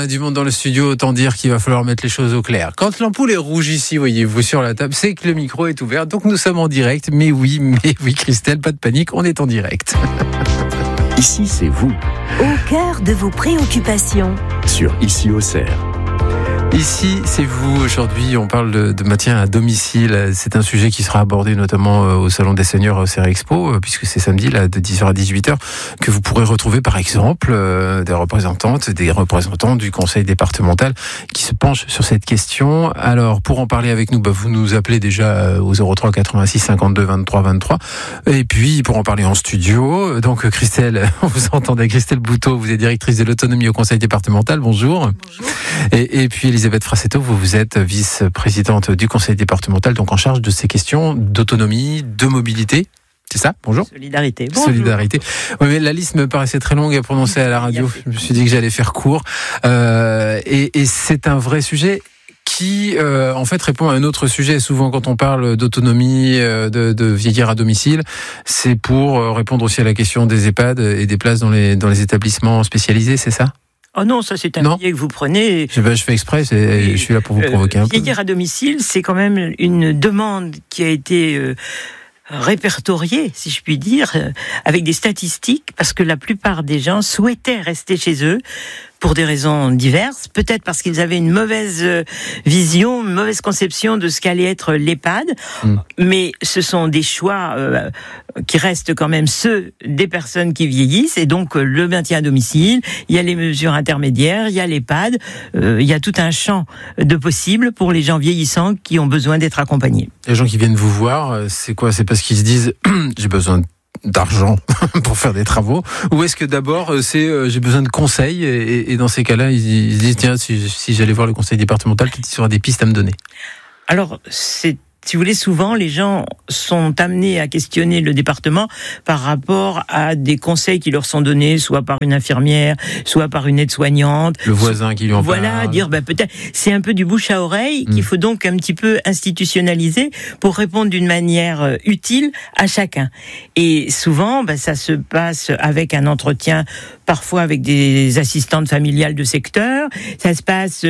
du monde dans le studio, autant dire qu'il va falloir mettre les choses au clair. Quand l'ampoule est rouge ici, voyez-vous, sur la table, c'est que le micro est ouvert, donc nous sommes en direct. Mais oui, Christelle, pas de panique, on est en direct. Ici, c'est vous. Au cœur de vos préoccupations. Sur Ici Auxerre. Ici, c'est vous. Aujourd'hui, on parle de maintien à domicile. C'est un sujet qui sera abordé notamment au Salon des Seniors Auxerre Expo, puisque c'est samedi, là, de 10h à 18h, que vous pourrez retrouver, par exemple, des représentants du conseil départemental qui se penchent sur cette question. Alors, pour en parler avec nous, vous nous appelez déjà au 03 86 52 23 23. Et puis, pour en parler en studio, donc Christelle, on vous entendait, Christelle Bouteau, vous êtes directrice de l'autonomie au conseil départemental. Bonjour. Bonjour. Et puis Elisabeth Frassetto, vous êtes vice-présidente du conseil départemental, donc en charge de ces questions d'autonomie, de mobilité. C'est ça? Bonjour. Solidarité. Bonjour. Solidarité. Oui, mais la liste me paraissait très longue à prononcer à la radio. Je me suis dit que j'allais faire court. Et c'est un vrai sujet qui, en fait, répond à un autre sujet. Souvent, quand on parle d'autonomie, de vieillir à domicile, c'est pour répondre aussi à la question des EHPAD et des places dans les établissements spécialisés, c'est ça? Oh non, ça c'est un billet que vous prenez. Je fais exprès, je suis là pour vous provoquer un peu. Vieillir à domicile, c'est quand même une demande qui a été répertoriée, si je puis dire, avec des statistiques, parce que la plupart des gens souhaitaient rester chez eux pour des raisons diverses, peut-être parce qu'ils avaient une mauvaise vision, une mauvaise conception de ce qu'allait être l'EHPAD, mais ce sont des choix qui restent quand même ceux des personnes qui vieillissent, et donc le maintien à domicile, il y a les mesures intermédiaires, il y a l'EHPAD, il y a tout un champ de possibles pour les gens vieillissants qui ont besoin d'être accompagnés. Les gens qui viennent vous voir, c'est quoi? C'est parce qu'ils se disent j'ai besoin d'argent pour faire des travaux, ou est-ce que d'abord c'est j'ai besoin de conseils, et dans ces cas-là ils se disent tiens, si j'allais voir le conseil départemental, peut-être qu'il y aura des pistes à me donner? Alors si vous voulez, souvent, les gens sont amenés à questionner le département par rapport à des conseils qui leur sont donnés, soit par une infirmière, soit par une aide-soignante. Le voisin qui lui en parle. Voilà, dire peut-être. C'est un peu du bouche à oreille qu'il faut donc un petit peu institutionnaliser pour répondre d'une manière utile à chacun. Et souvent, ça se passe avec un entretien, parfois avec des assistantes familiales de secteur. Ça se passe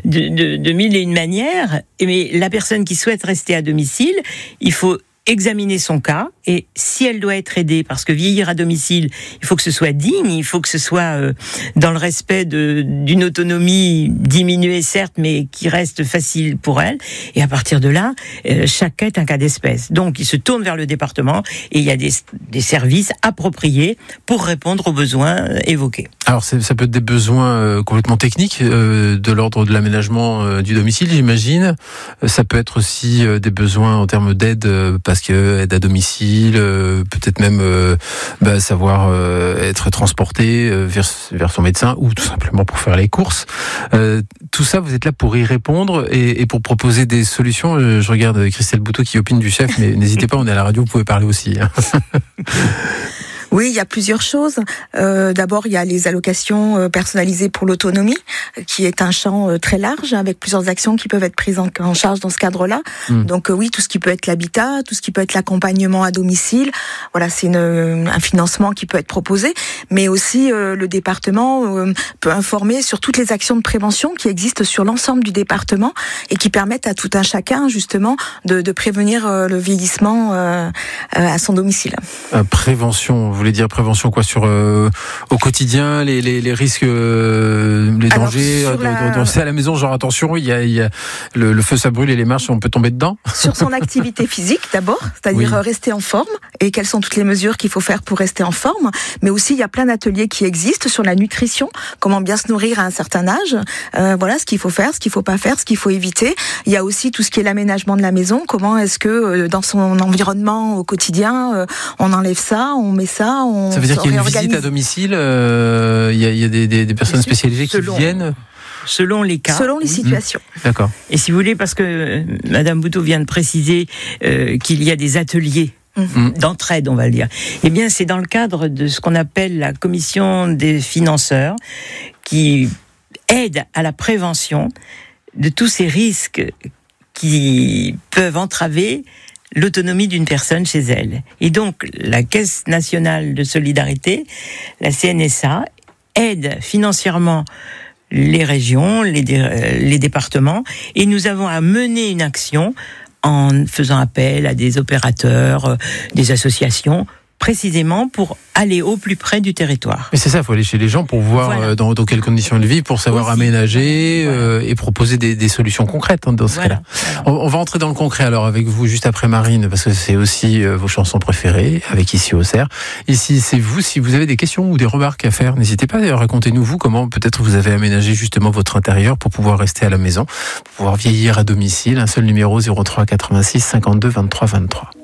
de mille et une manières. Mais la personne qui souhaite rester à domicile, il faut examiner son cas, et si elle doit être aidée, parce que vieillir à domicile, il faut que ce soit digne, il faut que ce soit dans le respect d'une autonomie diminuée certes, mais qui reste facile pour elle, et à partir de là, chaque cas est un cas d'espèce. Donc il se tourne vers le département, et il y a des services appropriés pour répondre aux besoins évoqués. Alors ça peut être des besoins complètement techniques, de l'ordre de l'aménagement du domicile, j'imagine. Ça peut être aussi des besoins en termes d'aide, parce que aide à domicile, peut-être même savoir être transporté vers son médecin, ou tout simplement pour faire les courses. Tout ça, vous êtes là pour y répondre et pour proposer des solutions. Je regarde Christelle Bouteau qui opine du chef, mais n'hésitez pas, on est à la radio, vous pouvez parler aussi. Oui, il y a plusieurs choses. D'abord, il y a les allocations personnalisées pour l'autonomie, qui est un champ très large, avec plusieurs actions qui peuvent être prises en charge dans ce cadre-là. Donc oui, tout ce qui peut être l'habitat, tout ce qui peut être l'accompagnement à domicile, voilà, c'est un financement qui peut être proposé. Mais aussi, le département peut informer sur toutes les actions de prévention qui existent sur l'ensemble du département et qui permettent à tout un chacun, justement, de prévenir le vieillissement à son domicile. Prévention, vous voulez dire prévention quoi, sur au quotidien, les risques, les dangers c'est à la maison, genre attention, il y a le feu, ça brûle et les marches, on peut tomber dedans. Sur son activité physique d'abord, c'est-à-dire rester en forme, et quelles sont toutes les mesures qu'il faut faire pour rester en forme, mais aussi il y a plein d'ateliers qui existent sur la nutrition, comment bien se nourrir à un certain âge, voilà ce qu'il faut faire, ce qu'il faut pas faire, ce qu'il faut éviter. Il y a aussi tout ce qui est l'aménagement de la maison, comment est-ce que dans son environnement au quotidien, on enlève ça, on met ça. Ça veut dire qu'il y a une visite à domicile, il y a des personnes spécialisées qui viennent selon les cas. Selon les situations. D'accord. Et si vous voulez, parce que Madame Bouteau vient de préciser qu'il y a des ateliers d'entraide, on va le dire. Eh bien, c'est dans le cadre de ce qu'on appelle la commission des financeurs qui aide à la prévention de tous ces risques qui peuvent entraver l'autonomie d'une personne chez elle. Et donc, la Caisse nationale de solidarité, la CNSA, aide financièrement les régions, les départements, et nous avons à mener une action en faisant appel à des opérateurs, des associations, précisément pour aller au plus près du territoire. Mais c'est ça, il faut aller chez les gens pour voir dans quelles conditions ils vivent, pour savoir aménager et proposer des solutions concrètes dans ce cas-là. On va entrer dans le concret alors avec vous juste après Marine, parce que c'est aussi vos chansons préférées, avec Ici Auxerre. Ici, c'est vous, si vous avez des questions ou des remarques à faire, n'hésitez pas, racontez-nous vous comment peut-être vous avez aménagé justement votre intérieur pour pouvoir rester à la maison, pour pouvoir vieillir à domicile. Un seul numéro 03 86 52 23 23.